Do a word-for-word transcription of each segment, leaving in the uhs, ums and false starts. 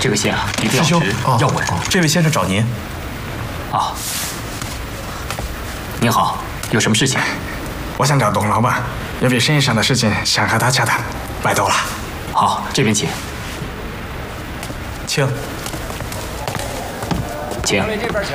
这个线啊，一定要师兄直，要稳。 这位先生找您。 啊，您好，有什么事情？ 我想找董老板，有笔生意上的事情想和他洽谈，拜托了。 好，这边请。 请。 请。 两位这边请。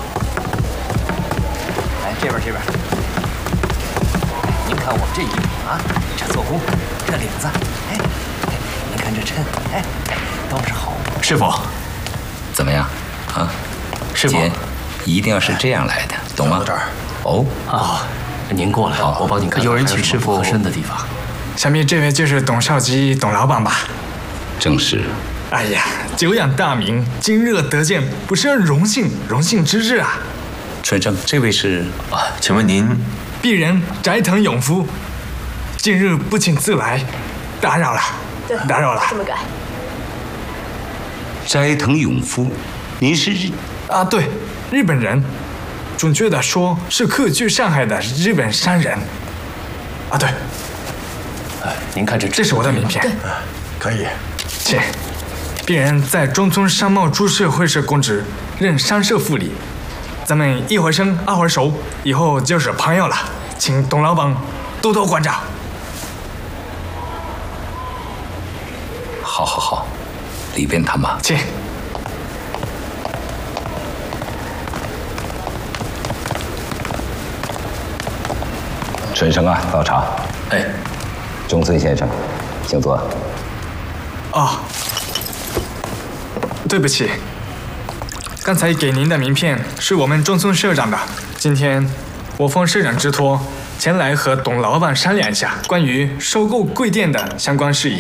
来这边这边。您看我们这衣服啊，这做工，这领子，哎，哎，您看这衬，哎，都是好物。 师傅， 怎么样？啊， 师傅， 姐，一定要是这样来的，懂吗？ 到这儿。 哦啊，您过来，我帮您看。有人请师傅合身的地方。 想必这位就是董少基董老板吧？ 正是。 哎呀，久仰大名，今日得见，不是荣幸，荣幸之至啊！ 春生，这位是啊？请问您？ 鄙人斋藤永夫，近日不请自来，打扰了，打扰了。 这么改。 斋藤永夫，您是？ 啊，对，日本人，准确的说是客居上海的日本商人。啊，对。 哎，您看这， 这是我的名片。 可以。 请。鄙人在中村商贸株式会社供职，任商社副理。咱们一会生二会熟，以后就是朋友了，请董老板多多关照。 好好好，里边谈吧。 请。 春生啊，倒茶。 哎， 中村先生，请坐。 哦，对不起。刚才给您的名片是我们中村社长的，今天我奉社长之托前来和董老板商量一下关于收购贵店的相关事宜。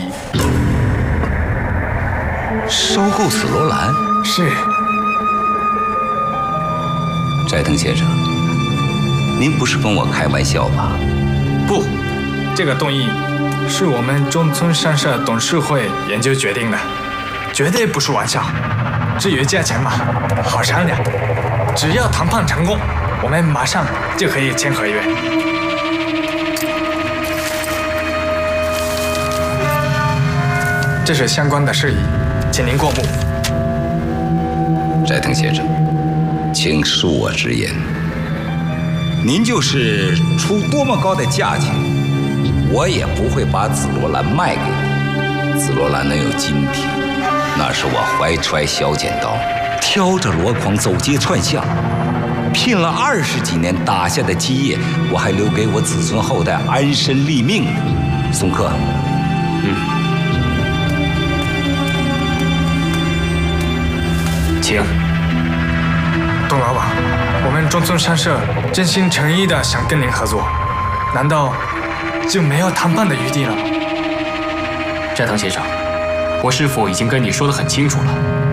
收购紫罗兰？ 是。 斋藤先生，您不是跟我开玩笑吧？ 不，这个动议是我们中村商社董事会研究决定的，绝对不是玩笑。至于价钱嘛，好商量，只要谈判成功，我们马上就可以签合约。这是相关的事宜，请您过目。 斋藤先生，请恕我直言，您就是出多么高的价钱，我也不会把紫罗兰卖给你。紫罗兰能有今天，那是我怀揣小剪刀，挑着箩筐走街串巷，拼了二十几年打下的基业，我还留给我子孙后代安身立命呢。宋克， 嗯，请。 董老板，我们中村商社真心诚意的想跟您合作，难道就没有谈判的余地了吗？ 斋藤先生，我师父已经跟你说得很清楚了。